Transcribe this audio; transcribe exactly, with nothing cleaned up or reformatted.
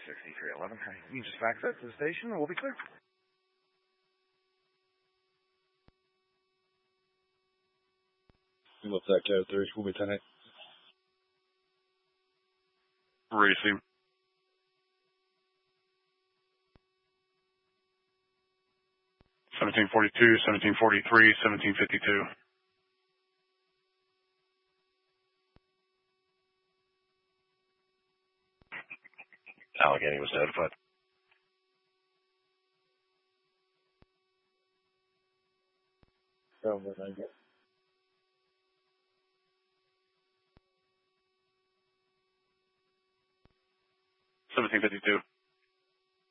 sixty-three eleven. You can just fax that to the station and we'll be clear. What's that code three? We'll be ten eight. Receive. seventeen forty-two, seventeen forty-three, seventeen fifty-two. Allegheny was notified. Over, thank you. seventeen fifty-two.